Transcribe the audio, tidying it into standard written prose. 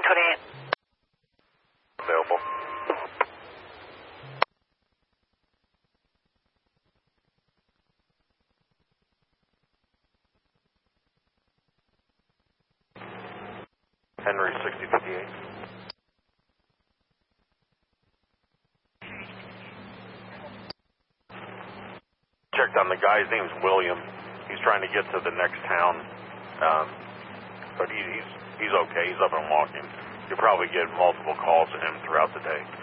928. Available. Henry 6058. Checked on the guy. His name's William. He's trying to get to the next town, but he's okay. He's up and walking. You'll probably get multiple calls to him throughout the day.